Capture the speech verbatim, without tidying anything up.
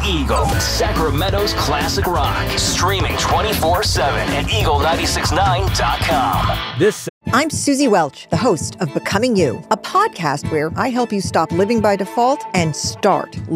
Eagle, Sacramento's classic rock. Streaming twenty-four seven at eagle nine six nine dot com. This I'm Susie Welch, the host of Becoming You, a podcast where I help you stop living by default and start